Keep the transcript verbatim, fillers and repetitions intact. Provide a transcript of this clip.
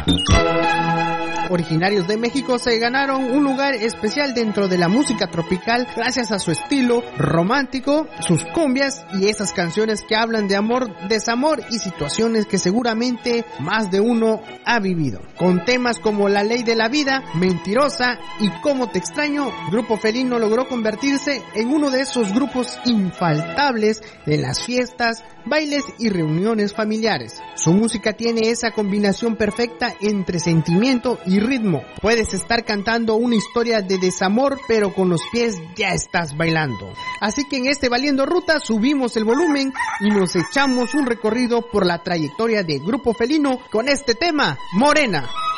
Originarios de México se ganaron un lugar especial dentro de la música tropical gracias a su estilo romántico, sus cumbias y esas canciones que hablan de amor, desamor y situaciones que seguramente más de uno ha vivido. Con temas como La Ley de la Vida, Mentirosa y Cómo Te Extraño, Grupo Felino logró convertirse en uno de esos grupos infaltables en las fiestas, bailes y reuniones familiares. Su música tiene esa combinación perfecta entre sentimiento y ritmo. Puedes estar cantando una historia de desamor, pero con los pies ya estás bailando. Así que en este Valiendo Ruta subimos el volumen y nos echamos un recorrido por la trayectoria de Grupo Felino con este tema, Morena.